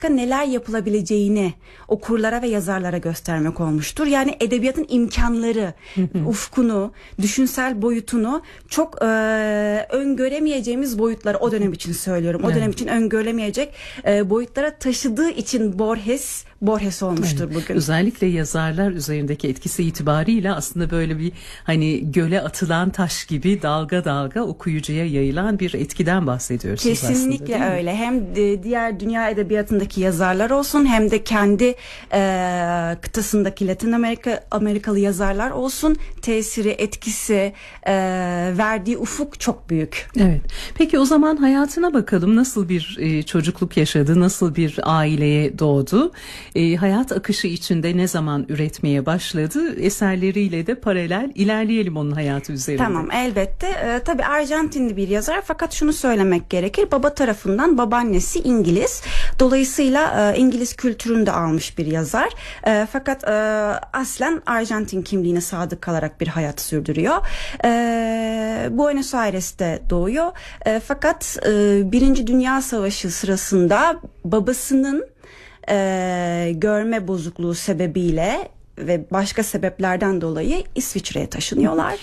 neler yapılabileceğini okurlara ve yazarlara göstermek olmuştur. Yani edebiyatın imkanları, ufkunu, düşünsel boyutunu çok öngöremeyeceğimiz boyutları, o dönem için söylüyorum. O dönem için öngöremeyecek boyutlara taşıdığı için Borges olmuştur bugün. Özellikle yazarlar üzerindeki etkisi itibarıyla aslında böyle bir hani göle atılan taş gibi dalga dalga okuyucuya yayılan bir etkiden bahsediyoruz. Kesinlikle aslında, öyle. Hem diğer dünya edebiyatındaki yazarlar olsun, hem de kendi kıtasındaki Latin Amerikalı yazarlar olsun, tesiri, etkisi, verdiği ufuk çok büyük. Evet. Peki o zaman hayatına bakalım. Nasıl bir çocukluk yaşadı? Nasıl bir aileye doğdu? Hayat akışı içinde ne zaman üretmeye başladı? Eserleriyle de paralel ilerleyelim onun hayatı üzerinde. Tamam, elbette. Tabii Arjantinli bir yazar, fakat şunu söylemek gerekir. Baba tarafından babaannesi İngiliz. Dolayısıyla İngiliz kültürünü de almış bir yazar. Fakat aslen Arjantin kimliğine sadık kalarak bir hayat sürdürüyor. Buenos Aires'te doğuyor. Fakat Birinci Dünya Savaşı sırasında babasının görme bozukluğu sebebiyle ve başka sebeplerden dolayı İsviçre'ye taşınıyorlar.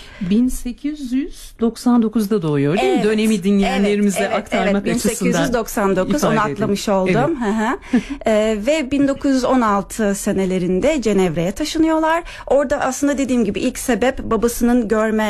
1899'da doğuyor değil mi? Dönemi dinleyenlerimize aktarmak açısından. 1899, onu atlamış oldum. Evet. Ve 1916 senelerinde Cenevre'ye taşınıyorlar. Orada aslında dediğim gibi ilk sebep babasının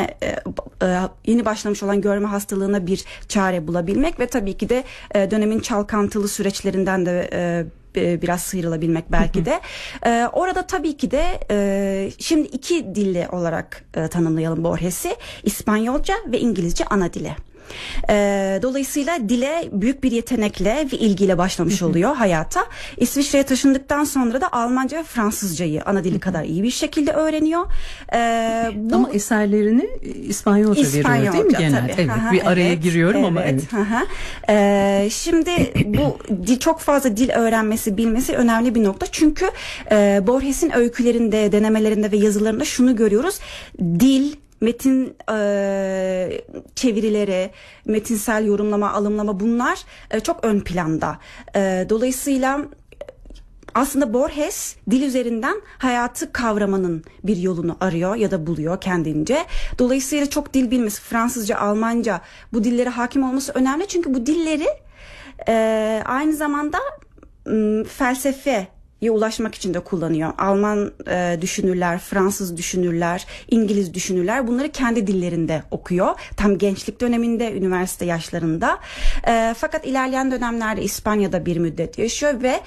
yeni başlamış olan görme hastalığına bir çare bulabilmek ve tabii ki de dönemin çalkantılı süreçlerinden de biraz sıyrılabilmek belki de. Orada tabii ki de şimdi iki dilli olarak tanımlayalım Borges'i. İspanyolca ve İngilizce ana dili. Dolayısıyla dile büyük bir yetenekle ve ilgiyle başlamış oluyor hayata. İsviçre'ye taşındıktan sonra da Almanca ve Fransızcayı ana dili kadar iyi bir şekilde öğreniyor. Ama eserlerini İspanyolca veriyor değil mi genelde? Evet, bir araya giriyorum ama evet. Şimdi bu çok fazla dil öğrenmesi, bilmesi önemli bir nokta. Çünkü Borges'in öykülerinde, denemelerinde ve yazılarında şunu görüyoruz. Dil, metin çevirileri, metinsel yorumlama, alımlama, bunlar çok ön planda. Dolayısıyla aslında Borges dil üzerinden hayatı kavramanın bir yolunu arıyor ya da buluyor kendince. Dolayısıyla çok dil bilmesi, Fransızca, Almanca, bu dillere hakim olması önemli. Çünkü bu dilleri aynı zamanda felsefeye ulaşmak için de kullanıyor. Alman düşünürler, Fransız düşünürler, İngiliz düşünürler bunları kendi dillerinde okuyor. Tam gençlik döneminde, üniversite yaşlarında. Fakat ilerleyen dönemlerde İspanya'da bir müddet yaşıyor ve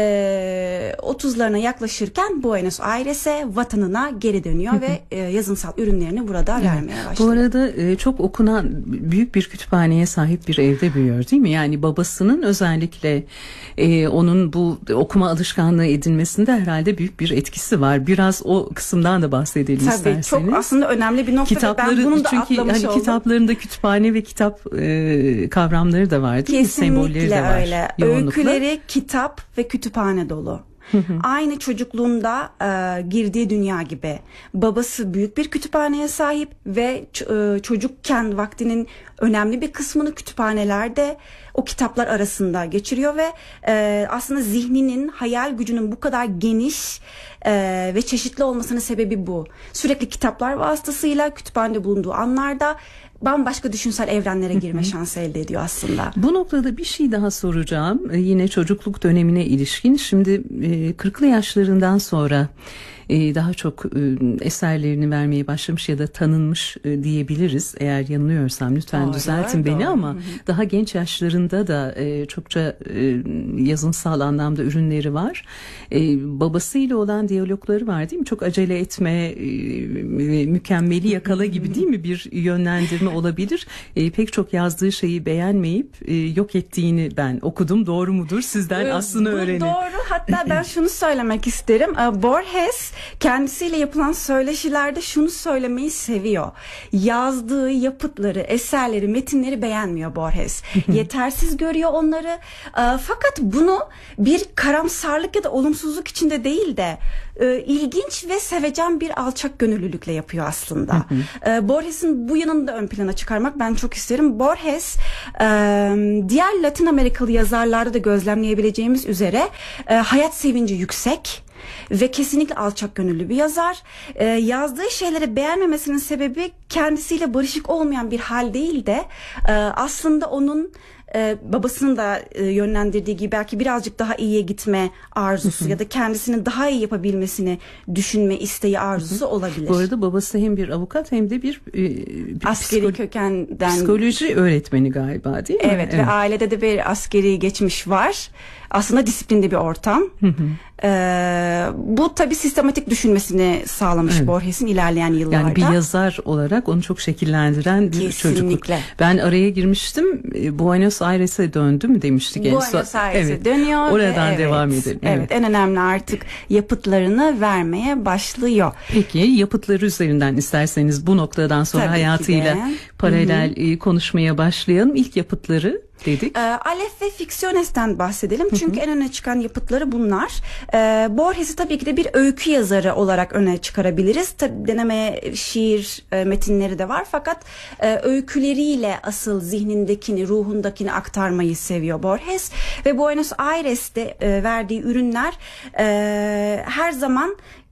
30'larına yaklaşırken Buenos Aires'e, vatanına geri dönüyor ve yazınsal ürünlerini burada vermeye başlıyor. Bu arada çok okunan büyük bir kütüphaneye sahip bir evde büyüyor değil mi? Yani babasının özellikle onun bu okuma alışkanlığı edinmesinde herhalde büyük bir etkisi var. Biraz o kısımdan da bahsedelim tabii, isterseniz. Tabii çok aslında önemli bir nokta. Kitapları, ben bunu da çünkü atlamış oldum. Kitaplarında kütüphane ve kitap kavramları da var değil mi? Sembolleri de var. Kesinlikle öyle. Öyküleri, kitap ve kütüphane dolu. Aynı çocukluğunda girdiği dünya gibi. Babası büyük bir kütüphaneye sahip ve çocukken vaktinin önemli bir kısmını kütüphanelerde o kitaplar arasında geçiriyor ve aslında zihninin, hayal gücünün bu kadar geniş ve çeşitli olmasının sebebi bu. Sürekli kitaplar vasıtasıyla kütüphanede bulunduğu anlarda bambaşka düşünsel evrenlere girme şansı elde ediyor aslında. Bu noktada bir şey daha soracağım. Yine çocukluk dönemine ilişkin. Şimdi 40'lı yaşlarından sonra daha çok eserlerini vermeye başlamış ya da tanınmış diyebiliriz. Eğer yanılıyorsam lütfen düzeltin beni ama daha genç yaşlarında da çokça yazınsal anlamda ürünleri var. Babasıyla olan diyalogları var değil mi? Çok acele etme, mükemmeli yakala gibi değil mi bir yönlendirme olabilir. Pek çok yazdığı şeyi beğenmeyip yok ettiğini ben okudum. Doğru mudur? Sizden aslında öğrenin. Doğru. Hatta ben şunu söylemek isterim. Borges kendisiyle yapılan söyleşilerde şunu söylemeyi seviyor. Yazdığı yapıtları, eserleri, metinleri beğenmiyor Borges. Yetersiz görüyor onları. Fakat bunu bir karamsarlık ya da olumsuzluk içinde değil de ilginç ve sevecen bir alçak gönüllülükle yapıyor aslında. Borges'in bu yanını da ön plana çıkarmak ben çok isterim. Borges diğer Latin Amerikalı yazarlarda da gözlemleyebileceğimiz üzere hayat sevinci yüksek ve kesinlikle alçak gönüllü bir yazar. Yazdığı şeyleri beğenmemesinin sebebi kendisiyle barışık olmayan bir hal değil de aslında onun babasının da yönlendirdiği gibi belki birazcık daha iyiye gitme arzusu ya da kendisini daha iyi yapabilmesini düşünme isteği arzusu olabilir. Bu arada babası hem bir avukat hem de bir askeri kökenden psikoloji öğretmeni galiba, değil mi? Evet, ve ailede de bir askeri geçmiş var. Aslında disiplinde bir ortam. Bu tabii sistematik düşünmesini sağlamış Borges'in ilerleyen yıllarda. Yani bir yazar olarak onu çok şekillendiren bir çocukluk. Ben araya girmiştim. Buenos Aires'e döndü mü demiştik en son. Buenos Aires'e dönüyor. Oradan devam edelim. Evet, en önemli artık yapıtlarını vermeye başlıyor. Peki yapıtları üzerinden isterseniz bu noktadan sonra tabii hayatıyla paralel konuşmaya başlayalım. İlk yapıtları dedik. Aleph ve Ficciones'ten bahsedelim. Çünkü en öne çıkan yapıtları bunlar. Borges'i tabii ki de bir öykü yazarı olarak öne çıkarabiliriz. Tabii deneme şiir metinleri de var. Fakat öyküleriyle asıl zihnindekini, ruhundakini aktarmayı seviyor Borges. Ve Buenos Aires'te verdiği ürünler her zaman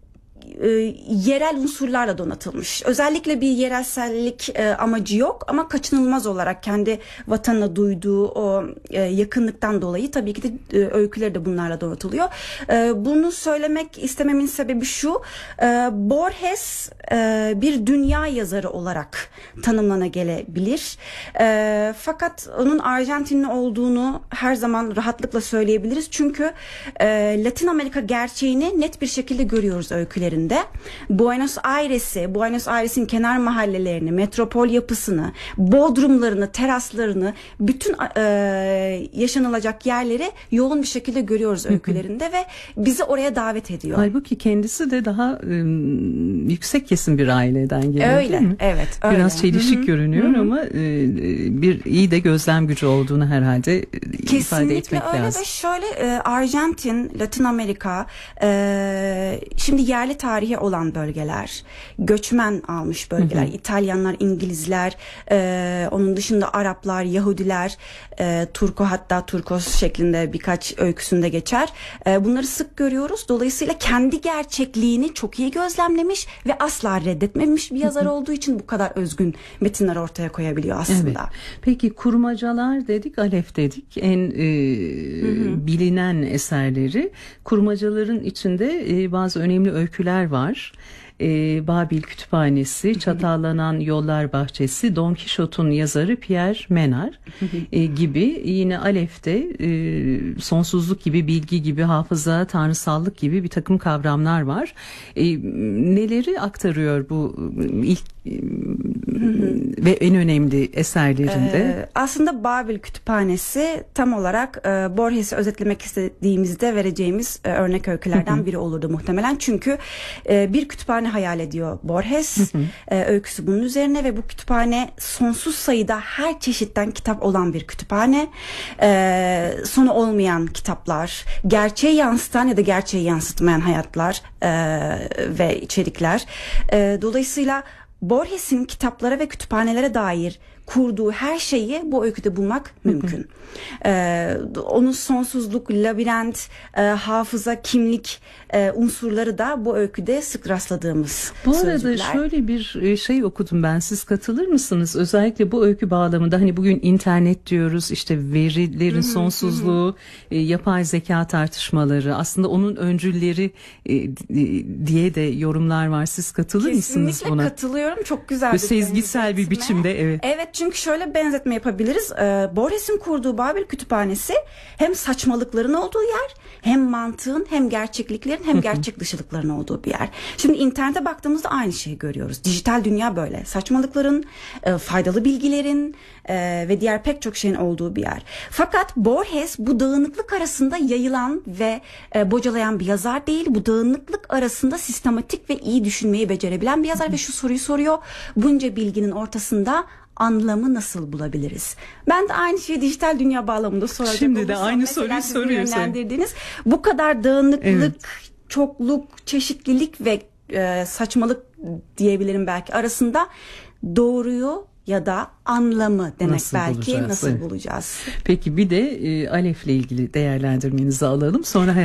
yerel unsurlarla donatılmış. Özellikle bir yerelsellik amacı yok ama kaçınılmaz olarak kendi vatanına duyduğu o yakınlıktan dolayı tabii ki de öyküleri de bunlarla donatılıyor. Bunu söylemek istememin sebebi şu: Borges bir dünya yazarı olarak tanımlanabilir. Fakat onun Arjantinli olduğunu her zaman rahatlıkla söyleyebiliriz. Çünkü Latin Amerika gerçeğini net bir şekilde görüyoruz öykülerinde. Buenos Aires'in kenar mahallelerini, metropol yapısını, bodrumlarını, teraslarını, bütün yaşanılacak yerleri yoğun bir şekilde görüyoruz öykülerinde ve bizi oraya davet ediyor. Halbuki kendisi de daha yüksek kesim bir aileden geliyor, öyle, değil mi? Evet, öyle. Biraz çelişik görünüyor ama bir iyi de gözlem gücü olduğunu herhalde ifade etmek öyle lazım. Ve şöyle Arjantin, Latin Amerika şimdi yerli tarihi olan bölgeler, göçmen almış bölgeler, İtalyanlar, İngilizler, onun dışında Araplar, Yahudiler, Turkos şeklinde birkaç öyküsünde geçer. Bunları sık görüyoruz. Dolayısıyla kendi gerçekliğini çok iyi gözlemlemiş ve asla reddetmemiş bir yazar olduğu için bu kadar özgün metinler ortaya koyabiliyor aslında. Evet. Peki kurmacalar dedik, Aleph dedik. En bilinen eserleri. Kurmacaların içinde bazı önemli öyküler var. Babil Kütüphanesi, Çatallanan Yollar Bahçesi, Don Quixote'un yazarı Pierre Menard gibi, yine Aleph'te sonsuzluk gibi, bilgi gibi, hafıza, tanrısallık gibi bir takım kavramlar var. Neleri aktarıyor bu ilk ve en önemli eserlerinde? Aslında Babil Kütüphanesi tam olarak Borges'i özetlemek istediğimizde vereceğimiz örnek öykülerden biri olurdu muhtemelen. Çünkü bir kütüphane hayal ediyor Borges. Öyküsü bunun üzerine ve bu kütüphane sonsuz sayıda her çeşitten kitap olan bir kütüphane. Sonu olmayan kitaplar, gerçeği yansıtan ya da gerçeği yansıtmayan hayatlar ve içerikler. Dolayısıyla Borges'in kitaplara ve kütüphanelere dair kurduğu her şeyi bu öyküde bulmak mümkün. Onun sonsuzluk, labirent, hafıza, kimlik unsurları da bu öyküde sık rastladığımız sözcükler. Bu arada şöyle bir şey okudum ben, siz katılır mısınız? Özellikle bu öykü bağlamında, hani bugün internet diyoruz, işte verilerin sonsuzluğu, yapay zeka tartışmaları, aslında onun öncülleri diye de yorumlar var. Siz katılır mısınız buna? Kesinlikle katılıyorum. Çok güzel bir sezgisel bir biçimde, evet. Evet, çünkü şöyle benzetme yapabiliriz. Borges'in kurduğu Babil Kütüphanesi hem saçmalıkların olduğu yer, hem mantığın, hem gerçekliklerin, hem gerçek dışılıkların olduğu bir yer. Şimdi internete baktığımızda aynı şeyi görüyoruz. Dijital dünya böyle. Saçmalıkların, faydalı bilgilerin ve diğer pek çok şeyin olduğu bir yer. Fakat Borges bu dağınıklık arasında yayılan ve bocalayan bir yazar değil. Bu dağınıklık arasında sistematik ve iyi düşünmeyi becerebilen bir yazar ve şu soruyu soruyor: bunca bilginin ortasında anlamı nasıl bulabiliriz? Ben de aynı şeyi dijital dünya bağlamında soracak Şimdi de aynı soruyu soruyorsun. Bu kadar dağınıklık çokluk, çeşitlilik ve saçmalık diyebilirim belki arasında doğruyu ya da anlamı demek nasıl belki bulacağız? Nasıl Evet. bulacağız? Peki bir de Alef'le ilgili değerlendirmenizi alalım. Sonra